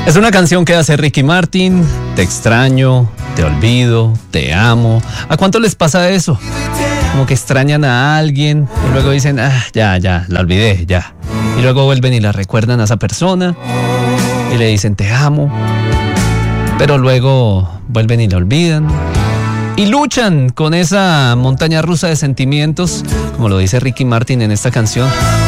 Es una canción que hace Ricky Martin. Te extraño, te olvido, te amo. ¿A cuánto les pasa eso? Como que extrañan a alguien y luego dicen, ya, la olvidé, ya. Y luego vuelven y la recuerdan a esa persona y le dicen, te amo. Pero luego vuelven y la olvidan. Y luchan con esa montaña rusa de sentimientos, como lo dice Ricky Martin en esta canción.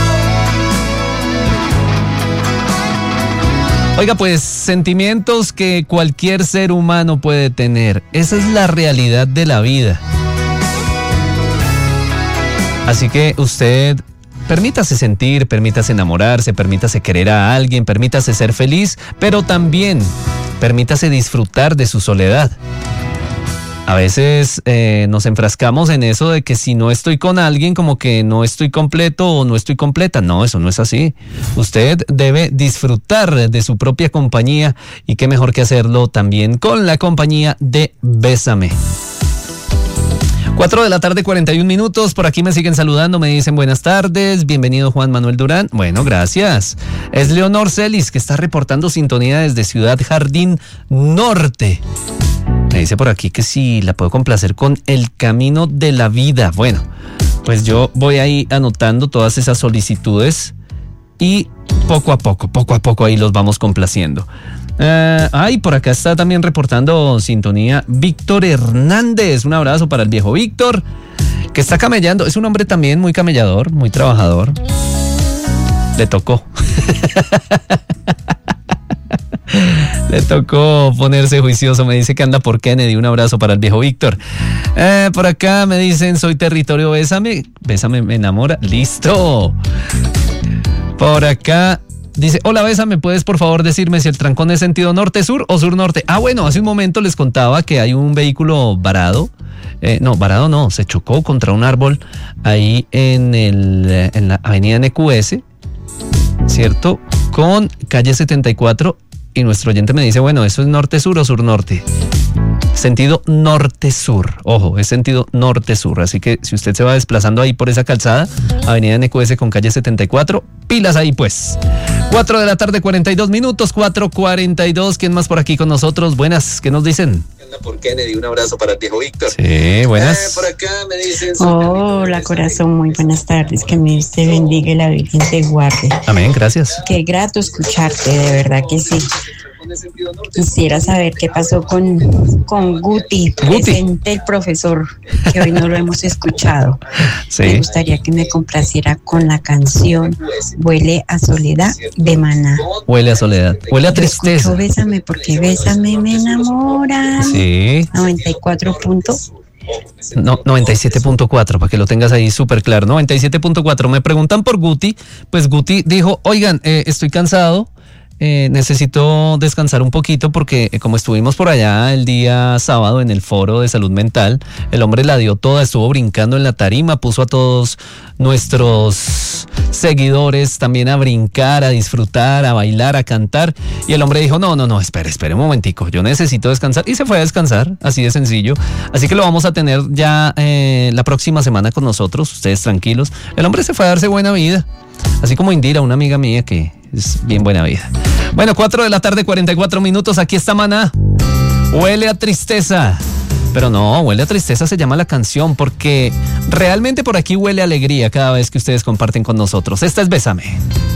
Oiga, pues sentimientos que cualquier ser humano puede tener. Esa es la realidad de la vida. Así que usted permítase sentir, permítase enamorarse, permítase querer a alguien, permítase ser feliz, pero también permítase disfrutar de su soledad. A veces nos enfrascamos en eso de que si no estoy con alguien, como que no estoy completo o no estoy completa. No, eso no es así. Usted debe disfrutar de su propia compañía y qué mejor que hacerlo también con la compañía de Bésame. 4:41 p.m. Por aquí me siguen saludando, me dicen buenas tardes, bienvenido Juan Manuel Durán. Bueno, gracias. Es Leonor Celis, que está reportando sintonía desde Ciudad Jardín Norte. Me dice por aquí que si la puedo complacer con El Camino de la Vida. Bueno, pues yo voy ahí anotando todas esas solicitudes y poco a poco ahí los vamos complaciendo. Por acá está también reportando sintonía Víctor Hernández. Un abrazo para el viejo Víctor, que está camellando. Es un hombre también muy camellador, muy trabajador. Le tocó. Le tocó ponerse juicioso. Me dice que anda por Kennedy. Un abrazo para el viejo Víctor. Por acá me dicen, soy territorio Bésame. Bésame me enamora. Listo. Por acá dice, hola Bésame, ¿puedes por favor decirme si el trancón es sentido norte-sur o sur-norte? Bueno, hace un momento les contaba que hay un vehículo varado. Varado no, se chocó contra un árbol ahí en la avenida NQS, ¿cierto? Con calle 74. Y nuestro oyente me dice, bueno, ¿eso es norte-sur o sur-norte? Sentido norte-sur. Ojo, es sentido norte-sur. Así que si usted se va desplazando ahí por esa calzada, avenida NQS con calle 74, pilas ahí pues. 4:42 p.m, 4:42. ¿Quién más por aquí con nosotros? Buenas, ¿qué nos dicen? Por Kennedy, un abrazo para el viejo Víctor. Sí, buenas. Por acá me dicen. Hola corazón, muy buenas tardes, que me te bendiga y la Virgen te guarde. Amén, gracias. Qué grato escucharte, de verdad que sí. Quisiera saber qué pasó con Guti, presente el profesor, que hoy no lo hemos escuchado. Sí. Me gustaría que me complaciera con la canción Huele a Soledad de Maná. Huele a soledad, huele a tristeza. Escucho Bésame porque Bésame me enamora. Sí. 97.4, para que lo tengas ahí súper claro. 97.4. Me preguntan por Guti. Pues Guti dijo, oigan, estoy cansado. Necesito descansar un poquito porque como estuvimos por allá el día sábado en el foro de salud mental, el hombre la dio toda, estuvo brincando en la tarima, puso a todos nuestros seguidores también a brincar, a disfrutar, a bailar, a cantar, y el hombre dijo, no, espere un momentico, yo necesito descansar, y se fue a descansar, así de sencillo. Así que lo vamos a tener ya la próxima semana con nosotros, ustedes tranquilos. El hombre se fue a darse buena vida, así como Indira, una amiga mía que es bien buena vida. Bueno, 4:44 p.m, aquí está Maná. Huele a tristeza. Pero no, Huele a tristeza se llama la canción, porque realmente por aquí huele a alegría cada vez que ustedes comparten con nosotros. Esta es Bésame.